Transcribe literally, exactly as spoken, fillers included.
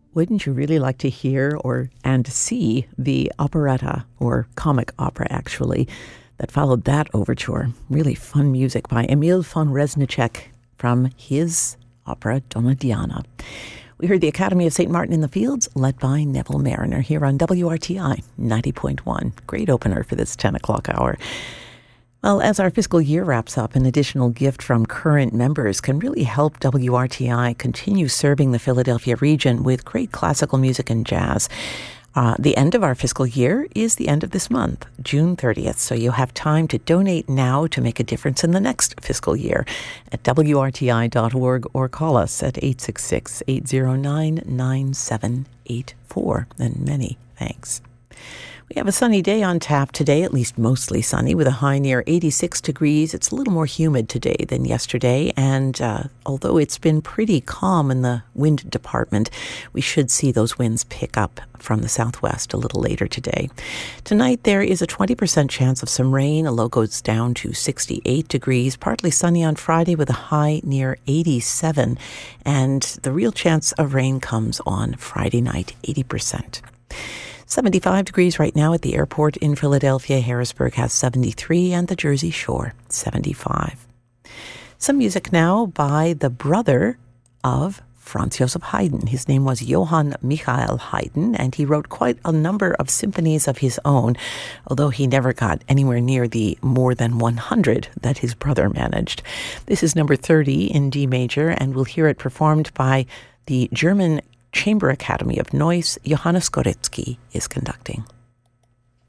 Wouldn't you really like to hear or and see the operetta, or comic opera actually, that followed that overture? Really fun music by Emil von Reznicek from his opera Donna Diana. We heard the Academy of Saint Martin in the Fields, led by Neville Mariner, here on W R T I ninety point one. Great opener for this ten o'clock hour. Well, as our fiscal year wraps up, an additional gift from current members can really help W R T I continue serving the Philadelphia region with great classical music and jazz. Uh, the end of our fiscal year is the end of this month, June thirtieth, so you have time to donate now to make a difference in the next fiscal year at W R T I dot org or call us at eight six six, eight zero nine, nine seven eight four. And many thanks. We have a sunny day on tap today, at least mostly sunny, with a high near eighty-six degrees. It's a little more humid today than yesterday, and uh, although it's been pretty calm in the wind department, we should see those winds pick up from the southwest a little later today. Tonight, there is a twenty percent chance of some rain. A low goes down to sixty-eight degrees, partly sunny on Friday with a high near eighty-seven, and the real chance of rain comes on Friday night, eighty percent. seventy-five degrees right now at the airport in Philadelphia. Harrisburg has seventy-three, and the Jersey Shore, seventy-five. Some music now by the brother of Franz Joseph Haydn. His name was Johann Michael Haydn, and he wrote quite a number of symphonies of his own, although he never got anywhere near the more than one hundred that his brother managed. This is number thirty in D major, and we'll hear it performed by the German Chamber Academy of Neuss. Johannes Goretzky is conducting.